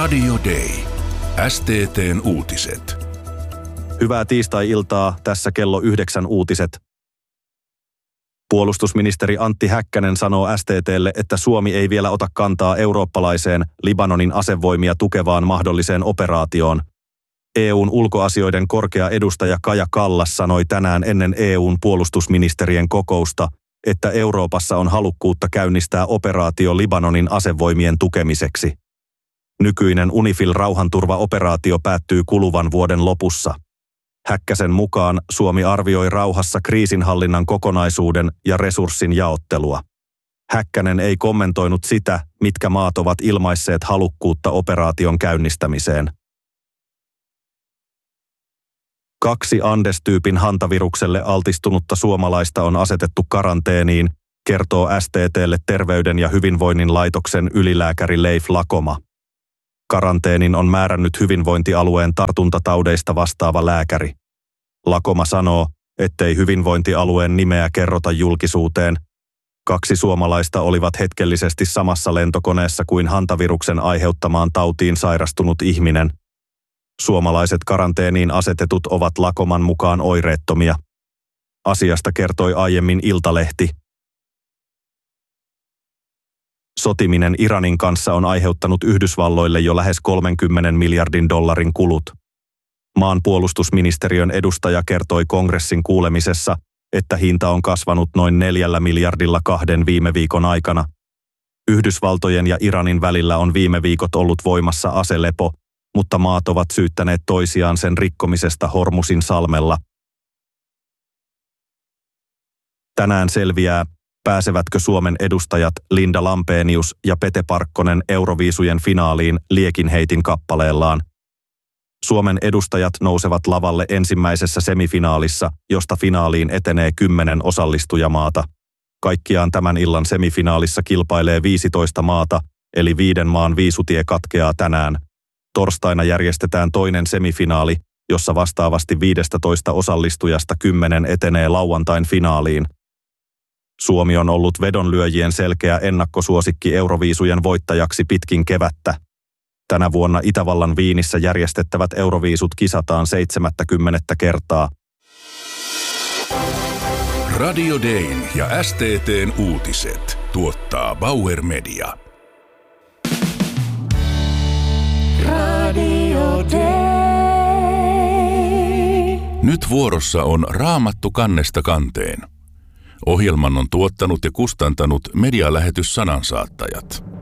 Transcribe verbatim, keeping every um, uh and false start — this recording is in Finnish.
Radio Day. S T T:n uutiset. Hyvää tiistai-iltaa, tässä kello yhdeksän uutiset. Puolustusministeri Antti Häkkänen sanoo S T T:lle, että Suomi ei vielä ota kantaa eurooppalaiseen Libanonin asevoimia tukevaan mahdolliseen operaatioon. E U:n ulkoasioiden korkea edustaja Kaja Kallas sanoi tänään ennen E U:n puolustusministerien kokousta, että Euroopassa on halukkuutta käynnistää operaatio Libanonin asevoimien tukemiseksi. Nykyinen UNIFIL-rauhanturvaoperaatio päättyy kuluvan vuoden lopussa. Häkkäsen mukaan Suomi arvioi rauhassa kriisinhallinnan kokonaisuuden ja resurssin jaottelua. Häkkänen ei kommentoinut sitä, mitkä maat ovat ilmaisseet halukkuutta operaation käynnistämiseen. Kaksi Andes-tyypin hantavirukselle altistunutta suomalaista on asetettu karanteeniin, kertoo S T T:lle Terveyden ja hyvinvoinnin laitoksen ylilääkäri Leif Lakoma. Karanteenin on määrännyt hyvinvointialueen tartuntataudeista vastaava lääkäri. Lakoma sanoo, ettei hyvinvointialueen nimeä kerrota julkisuuteen. Kaksi suomalaista olivat hetkellisesti samassa lentokoneessa kuin hantaviruksen aiheuttamaan tautiin sairastunut ihminen. Suomalaiset karanteeniin asetetut ovat Lakoman mukaan oireettomia. Asiasta kertoi aiemmin Iltalehti. Sotiminen Iranin kanssa on aiheuttanut Yhdysvalloille jo lähes kolmenkymmenen miljardin dollarin kulut. Maan puolustusministeriön edustaja kertoi kongressin kuulemisessa, että hinta on kasvanut noin neljällä miljardilla kahden viime viikon aikana. Yhdysvaltojen ja Iranin välillä on viime viikot ollut voimassa aselepo, mutta maat ovat syyttäneet toisiaan sen rikkomisesta Hormusin salmella. Tänään selviää, pääsevätkö Suomen edustajat Linda Lampenius ja Pete Parkkonen Euroviisujen finaaliin liekinheitin kappaleellaan. Suomen edustajat nousevat lavalle ensimmäisessä semifinaalissa, josta finaaliin etenee kymmenen osallistujamaata. Kaikkiaan tämän illan semifinaalissa kilpailee viisitoista maata, eli viiden maan viisutie katkeaa tänään. Torstaina järjestetään toinen semifinaali, jossa vastaavasti viidestätoista osallistujasta kymmenen etenee lauantain finaaliin. Suomi on ollut vedonlyöjien selkeä ennakkosuosikki Euroviisujen voittajaksi pitkin kevättä. Tänä vuonna Itävallan Viinissä järjestettävät Euroviisut kisataan seitsemänkymmentä kertaa. Radio Dayn ja S T T:n uutiset tuottaa Bauer Media. Radio Day. Nyt vuorossa on Raamattu kannesta kanteen. Ohjelman on tuottanut ja kustantanut medialähetys Sanansaattajat.